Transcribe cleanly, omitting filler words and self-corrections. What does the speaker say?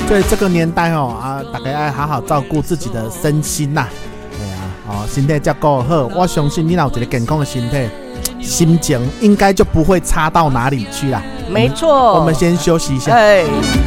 所以这个年代大家要好好照顾自己的身心呐。对啊，身体照顾好，我相信你有一个健康的身体，心情应该就不会差到哪里去啦。 没错， 我们先休息一下。